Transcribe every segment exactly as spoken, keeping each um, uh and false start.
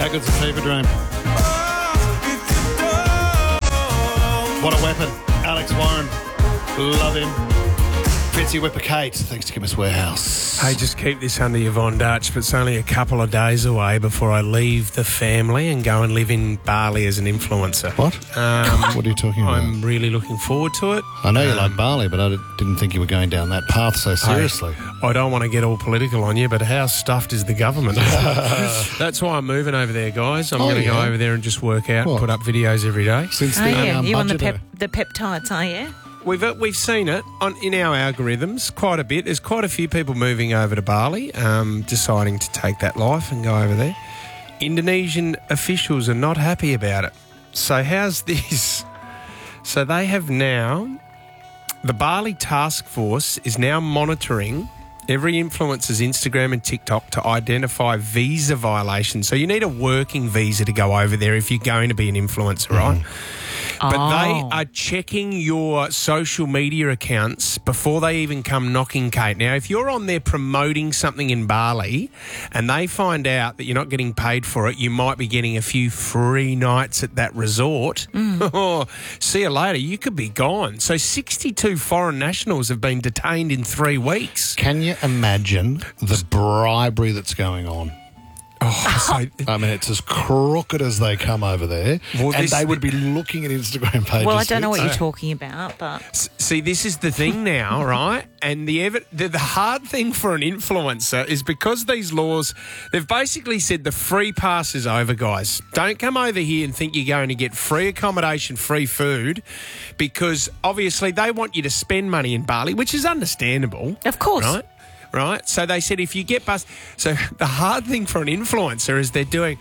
How good's a fever dream? What a weapon. Alex Warren. Love him. Fitzy Whipper Kate. Thanks to Chemist Warehouse. Hey, just keep this under your Von Dutch, but it's only a couple of days away before I leave the family and go and live in Bali as an influencer. What? Um, what are you talking about? I'm really looking forward to it. I know you um, like Bali, but I didn't think you were going down that path so seriously. I, I don't want to get all political on you, but how stuffed is the government? That's why I'm moving over there, guys. I'm Oh, going to yeah. go over there and just work out What? and put up videos every day. Since Oh, the yeah. um, You on the, budget, pep- the peptides, are you? We've uh, we've seen it on in our algorithms quite a bit. There's quite a few people moving over to Bali, um, deciding to take that life and go over there. Indonesian officials are not happy about it. So how's this? So they have now, the Bali task force is now monitoring every influencer's Instagram and TikTok to identify visa violations. So you need a working visa to go over there if you're going to be an influencer, right? But Oh. they are checking your social media accounts before they even come knocking, Kate. Now, if you're on there promoting something in Bali and they find out that you're not getting paid for it, you might be getting a few free nights at that resort. Mm. See you later. You could be gone. So sixty-two foreign nationals have been detained in three weeks. can you imagine the bribery that's going on? Oh, so I mean, it's as crooked as they come over there, Well, and this- they would be looking at Instagram pages. Well, I don't know what with- you're talking about, but S- See, this is the thing now, right? And the, ev- the the hard thing for an influencer is because these laws, they've basically said the free pass is over, guys. Don't come over here and think you're going to get free accommodation, free food, because obviously they want you to spend money in Bali, which is understandable. of course. Right? Right? So they said if you get bust... So the hard thing for an influencer is they're doing,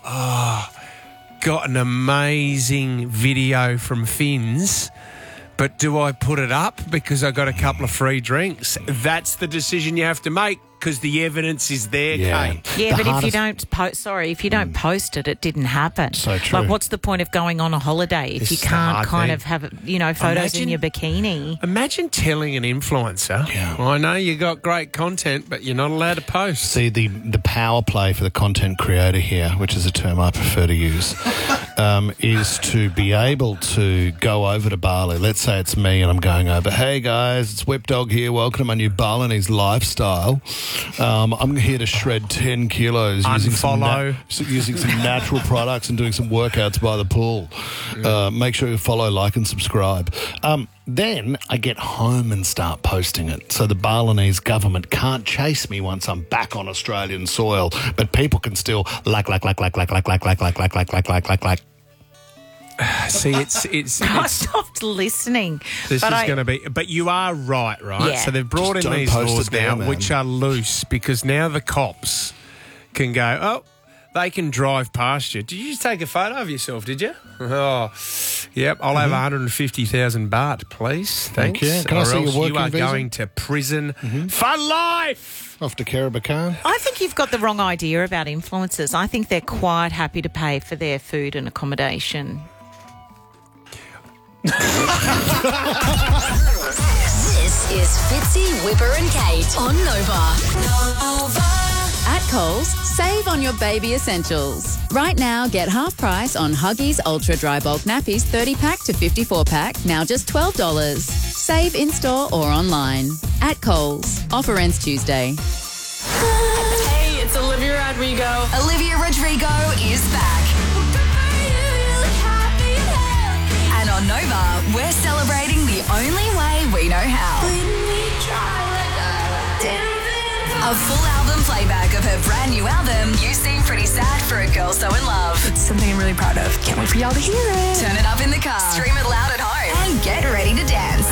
oh, got an amazing video from Fins, but do I put it up because I got a couple of free drinks? That's the decision you have to make because the evidence is there, Yeah. Kate. Yeah, The but if you hardest- don't post, sorry, if you don't post it, it didn't happen. So true. Like, what's the point of going on a holiday if This you is the can't hard kind thing. of have, you know, photos Imagine- in your bikini? Imagine telling an influencer, Yeah. I know you got great content, but you're not allowed to post. See, the, the power play for the content creator here, which is a term I prefer to use, um, is to be able to go over to Bali. Let's say it's me and I'm going over, hey guys, it's Whip Dog here. Welcome to my new Balinese lifestyle. Um, I'm here to shred ten kilos using some, Unfollow. na- using some natural products and doing some workouts by the pool. Uh, make sure you follow, like and subscribe. Um, then I get home and start posting it. So the Balinese government can't chase me once I'm back on Australian soil, but people can still like, like, like, like, like, like, like, like, like, like, like, like, like, like, like. See, it's... it's, I it's stopped listening. This but is I- going to be, but you are right, right? Yeah. So they've brought Just in don't these post laws it down, now, man. which are loose because now the cops can go, oh, they can drive past you. Did you just take a photo of yourself? Did you? Oh, yep. I'll have one hundred fifty thousand baht, please. Thanks. Thank you. Can I or see your else you working are visa? going to prison for life. Off to Karabakan. I think you've got the wrong idea about influencers. I think they're quite happy to pay for their food and accommodation. This is Fitzy, Whipper and Kate on Nova. At Coles, save on your baby essentials. Right now, get half price on Huggies Ultra Dry Bulk Nappies thirty pack to fifty-four pack, now just twelve dollars. Save in-store or online. At Coles. Offer ends Tuesday. Hey, it's Olivia Rodrigo. Olivia Rodrigo is back. And on Nova, we're celebrating the only way we know how. A full album playback of her brand new album, You Seem Pretty Sad for a Girl So In Love. It's something I'm really proud of. Can't wait for y'all to hear it. Turn it up in the car, stream it loud at home, and get ready to dance.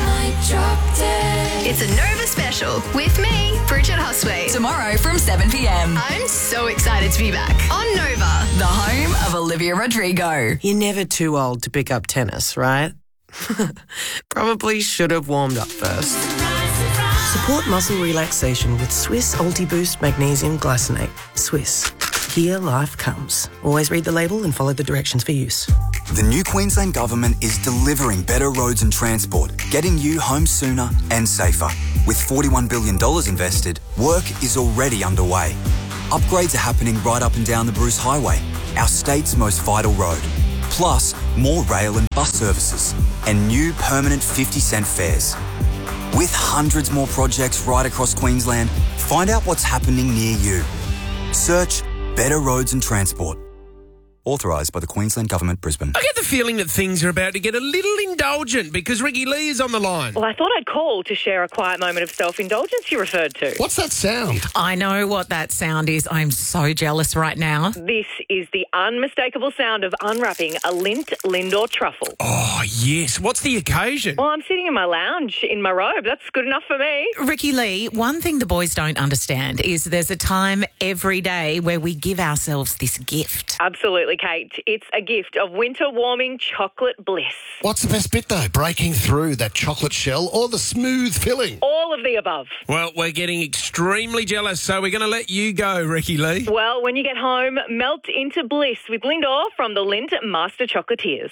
It's a Nova special with me, Bridget Hustway. Tomorrow from seven p.m. I'm so excited to be back on Nova, the home of Olivia Rodrigo. You're never too old to pick up tennis, right? Probably should have warmed up first. Support muscle relaxation with Swiss Ultiboost Magnesium Glycinate. Swiss. Here life comes. Always read the label and follow the directions for use. The new Queensland Government is delivering better roads and transport, getting you home sooner and safer. With forty-one billion dollars invested, work is already underway. Upgrades are happening right up and down the Bruce Highway, our state's most vital road. Plus, more rail and bus services and new permanent fifty cent fares. With hundreds more projects right across Queensland, find out what's happening near you. Search Better Roads and Transport. Authorised by the Queensland Government, Brisbane. I get the feeling that things are about to get a little indulgent because Ricky Lee is on the line. Well, I thought I'd call to share a quiet moment of self-indulgence you referred to. What's that sound? I know what that sound is. I'm so jealous right now. This is the unmistakable sound of unwrapping a Lindt Lindor truffle. Oh, yes. What's the occasion? Well, I'm sitting in my lounge in my robe. That's good enough for me. Ricky Lee, one thing the boys don't understand is there's a time every day where we give ourselves this gift. Absolutely, Kate. It's a gift of winter warming chocolate bliss. What's the best bit, though? Breaking through that chocolate shell or the smooth filling? All of the above. Well, we're getting extremely jealous, so we're going to let you go, Ricky Lee. Well, when you get home, melt into bliss with Lindor from the Lindt Master Chocolatiers.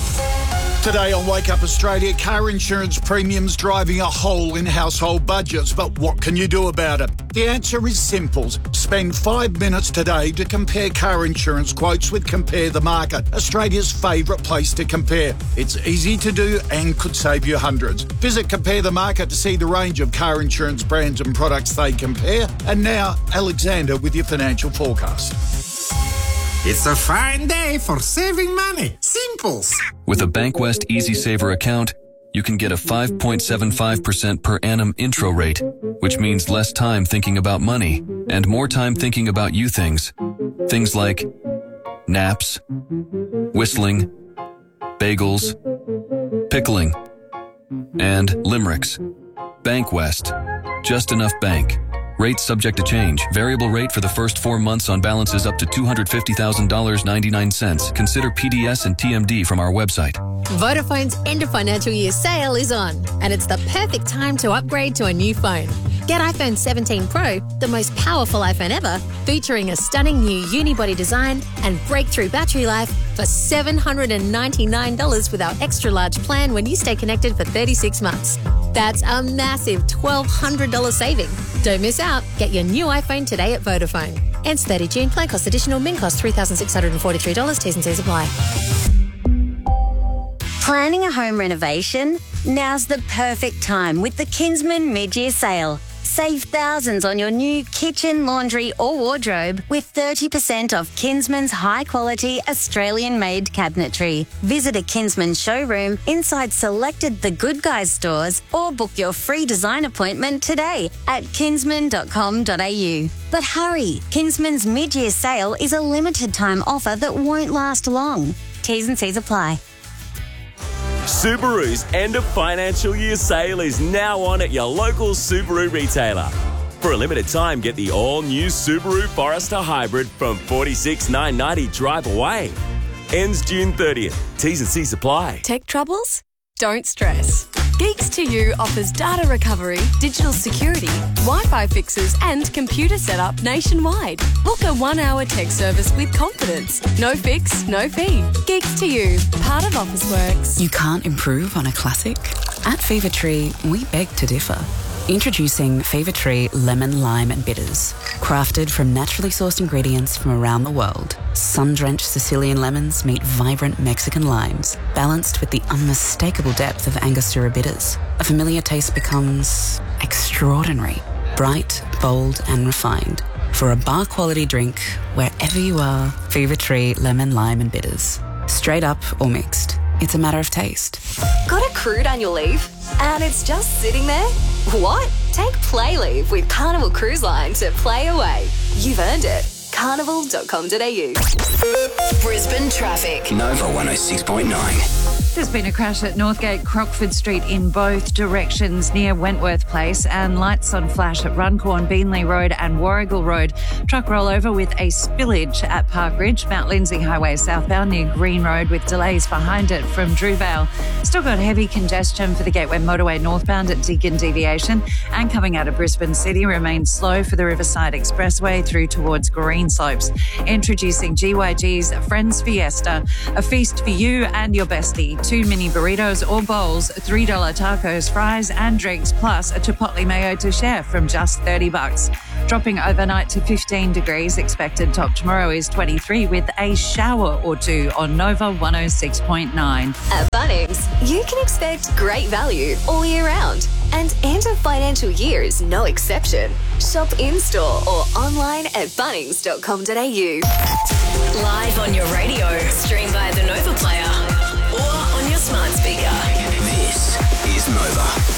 Today on Wake Up Australia, car insurance premiums driving a hole in household budgets. But what can you do about it? The answer is simple. Spend five minutes today to compare car insurance quotes with Compare the Market, Australia's favourite place to compare. It's easy to do and could save you hundreds. Visit Compare the Market to see the range of car insurance brands and products they compare. And now, Alexander with your financial forecast. It's a fine day for saving money. Simple. With a Bankwest Easy Saver account, you can get a five point seven five percent per annum intro rate, which means less time thinking about money and more time thinking about you things. Things like naps, whistling, bagels, pickling, and limericks. Bankwest. Just enough bank. Rate subject to change. Variable rate for the first four months on balances up to two hundred fifty thousand dollars and ninety-nine cents. Consider P D S and T M D from our website. Vodafone's end of financial year sale is on, and it's the perfect time to upgrade to a new phone. Get iPhone seventeen Pro, the most powerful iPhone ever, featuring a stunning new unibody design and breakthrough battery life for seven hundred ninety-nine dollars with our extra large plan when you stay connected for thirty-six months. That's a massive twelve hundred dollars saving. Don't miss out. Get your new iPhone today at Vodafone. Ends thirtieth of June. Plan cost additional. Min cost three thousand six hundred forty-three dollars. T's and C's apply. Planning a home renovation? Now's the perfect time with the Kinsman mid-year sale. Save thousands on your new kitchen, laundry or wardrobe with thirty percent off Kinsman's high-quality Australian-made cabinetry. Visit a Kinsman showroom inside selected The Good Guys stores or book your free design appointment today at kinsman dot com dot a u. But hurry, Kinsman's mid-year sale is a limited-time offer that won't last long. T's and C's apply. Subaru's end of financial year sale is now on at your local Subaru retailer. For a limited time, get the all-new Subaru Forester Hybrid from forty-six thousand nine hundred ninety dollars drive away. Ends June thirtieth. T's and C's apply. Tech troubles? Don't stress. Geeks to You offers data recovery, digital security, Wi-Fi fixes and computer setup nationwide. Book a one-hour tech service with confidence. No fix, no fee. Geeks to You, part of Officeworks. You can't improve on a classic? At Fever Tree, we beg to differ. Introducing Fever Tree Lemon, Lime and Bitters. Crafted from naturally sourced ingredients from around the world, sun-drenched Sicilian lemons meet vibrant Mexican limes, balanced with the unmistakable depth of Angostura bitters. A familiar taste becomes extraordinary, bright, bold and refined. For a bar-quality drink, wherever you are, Fever Tree Lemon, Lime and Bitters. Straight up or mixed. It's a matter of taste. Got a crude annual leave? And it's just sitting there? What? Take Play Leave with Carnival Cruise Line to play away. You've earned it. carnival dot com dot a u. Brisbane traffic. Nova one oh six point nine. There's been a crash at Northgate Crockford Street in both directions near Wentworth Place, and lights on flash at Runcorn, Beanley Road and Warrigal Road. Truck rollover with a spillage at Park Ridge, Mount Lindsay Highway southbound near Green Road with delays behind it from Drewvale. Still got heavy congestion for the Gateway Motorway northbound at Deakin Deviation, and coming out of Brisbane City remains slow for the Riverside Expressway through towards Green Slopes. Introducing G Y G's Friends Fiesta, a feast for you and your bestie. two mini burritos or bowls, three dollars tacos, fries and drinks, plus a Chipotle mayo to share from just thirty bucks. Dropping overnight to fifteen degrees. Expected top tomorrow is twenty-three with a shower or two on Nova one oh six point nine. At Bunnings, you can expect great value all year round. And end of financial year is no exception. Shop in-store or online at bunnings dot com dot a u. Live on your radio, stream via the Nova Player or on your smart speaker. This is Nova.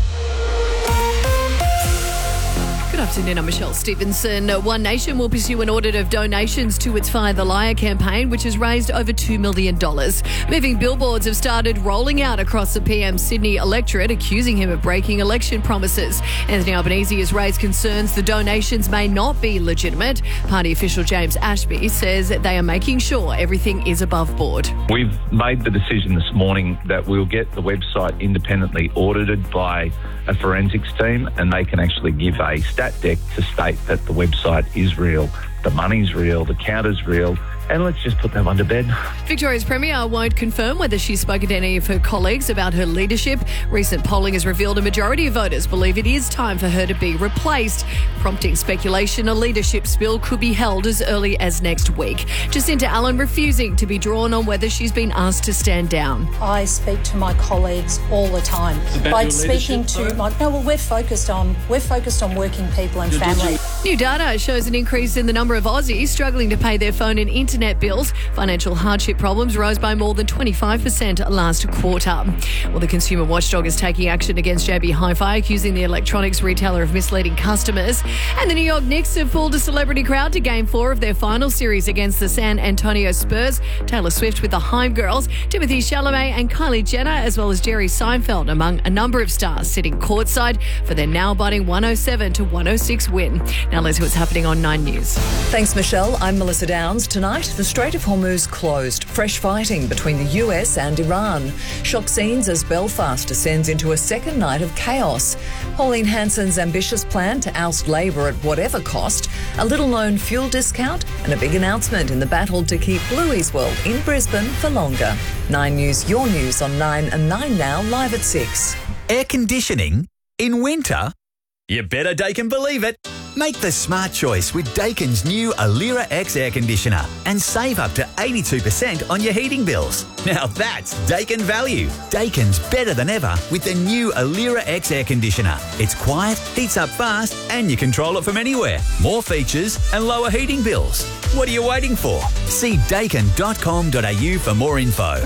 Good afternoon, I'm Michelle Stevenson. One Nation will pursue an audit of donations to its Fire the Liar campaign, which has raised over two million dollars. Moving billboards have started rolling out across the P M Sydney electorate, accusing him of breaking election promises. Anthony Albanese has raised concerns the donations may not be legitimate. Party official James Ashby says they are making sure everything is above board. We've made the decision this morning that we'll get the website independently audited by a forensics team, and they can actually give a stat deck to state that the website is real, the money's real, the count is real, and let's just put that one to bed. Victoria's Premier won't confirm whether she's spoken to any of her colleagues about her leadership. Recent polling has revealed a majority of voters believe it is time for her to be replaced, prompting speculation a leadership spill could be held as early as next week. Jacinta Allen refusing to be drawn on whether she's been asked to stand down. I speak to my colleagues all the time. By speaking to my, no, well, we're focused on we're focused on working people and family. New data shows an increase in the number of Aussies struggling to pay their phone and internet bills. Financial hardship problems rose by more than twenty-five percent last quarter. Well, the Consumer Watchdog is taking action against J B Hi-Fi, accusing the electronics retailer of misleading customers. And the New York Knicks have pulled a celebrity crowd to Game four of their final series against the San Antonio Spurs. Taylor Swift with the Haim Girls, Timothy Chalamet and Kylie Jenner, as well as Jerry Seinfeld, among a number of stars sitting courtside for their now budding one oh seven to one oh six win. Now let's see what's happening on Nine News. Thanks, Michelle. I'm Melissa Downs. Tonight, the Strait of Hormuz closed. Fresh fighting between the U S and Iran. Shock scenes as Belfast descends into a second night of chaos. Pauline Hanson's ambitious plan to oust Labor at whatever cost, a little-known fuel discount, and a big announcement in the battle to keep Bluey's World in Brisbane for longer. Nine News, your news on Nine and Nine Now, live at six. Air conditioning in winter? You better Daikin believe it. Make the smart choice with Daikin's new Alira X air conditioner and save up to eighty-two percent on your heating bills. Now that's Daikin value. Daikin's better than ever with the new Alira X air conditioner. It's quiet, heats up fast, and you control it from anywhere. More features and lower heating bills. What are you waiting for? See daikin dot com dot a u for more info.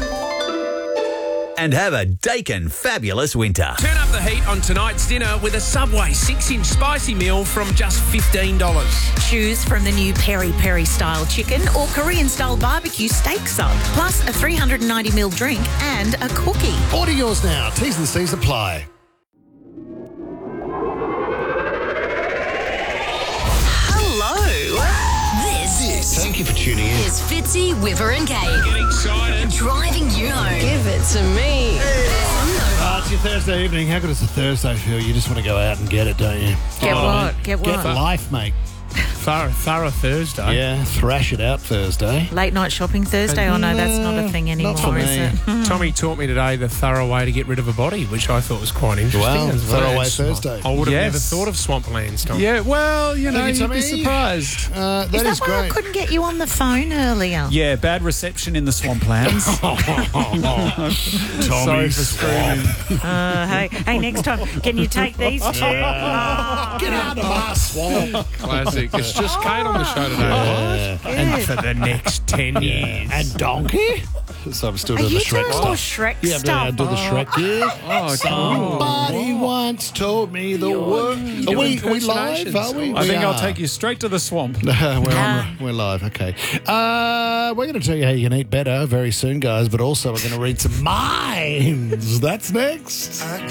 And have a Daikin fabulous winter. Turn up the heat on tonight's dinner with a Subway six-inch spicy meal from just fifteen dollars. Choose from the new peri peri style chicken or Korean style barbecue steak sub, plus a three hundred ninety milliliter drink and a cookie. Order yours now. T's and C's apply. Hello. This, Thank you for tuning in. is Fitzy, Whipper and Kate. Get excited. Driving you home. Give it to me. Uh, it's your Thursday evening. How good does a Thursday feel? You just want to go out and get it, don't you? Get Oh, what? Get Get what? life, mate. Thorough, thorough Thursday. Yeah, thrash it out Thursday. Late night shopping Thursday? Oh no, that's not a thing anymore, for is me. it? Tommy taught me today the thorough way to get rid of a body, which I thought was quite interesting. Wow, as well. thorough way Thursday. I would have Yes. never thought of swamplands, Tom. Yeah, well, you know, Look at you'd be Tommy. surprised. Uh, that Is that is why I great. couldn't get you on the phone earlier? Yeah, bad reception in the swamplands. Sorry for screaming. Uh, hey, hey, next time, can you take these two? Yeah. Get out of my swamp. Classic. It's just Kate on the show today. Yeah. And for the next ten years. And donkey. So I'm still Are doing you the Shrek doing stuff. more Shrek yeah, I'm doing, I stuff? do the Shrek gear. Oh, Somebody once told me the word. Are we, we live? Are we? I We think I'll are. take you straight to the swamp. we're, on, we're live, okay. Uh, we're going to tell you how you can eat better very soon, guys, but also we're going to read some minds. That's next.